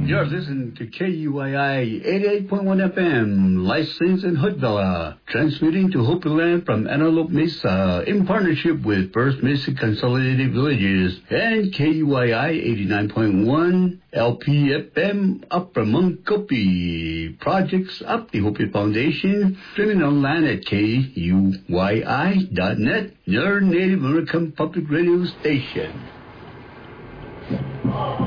You're listening to KUII 88.1 FM, licensed in Hoodvilla, transmitting to Hopi Land from Antelope Mesa in partnership with First Mesa Consolidated Villages and KUII 89.1 LPFM up from Munkopi. Projects up the Hopi Foundation, streaming online at KUII.net, your Native American public radio station.